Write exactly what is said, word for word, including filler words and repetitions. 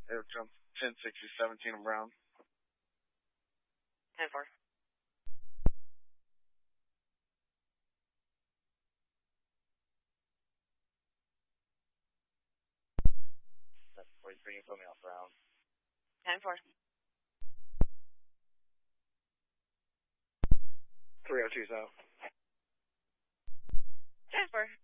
Aircom ten sixty seventeen and Brown. ten four. That's forty-three, you put me off Brown. ten four. three oh two South. ten four.